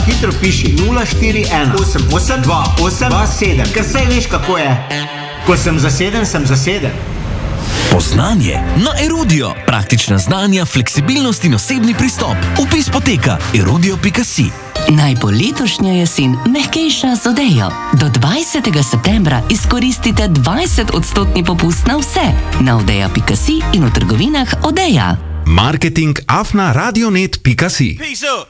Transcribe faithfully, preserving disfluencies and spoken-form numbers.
Hitro piši nula štiri ena osem osem dva osem dva sedem, ker saj veš, kako je. Ko sem zaseden, sem zaseden. Poznanje na Erudio. Praktična znanja, fleksibilnost in osebni pristop. Vpis poteka erudio pika si. Naj bo letošnja jesen mehkejša z Odejo. Do dvajsetega septembra izkoristite dvajset odstotni popust na vse. Na odeja pika si in v trgovinah Odeja. Marketing afna radionet pika si.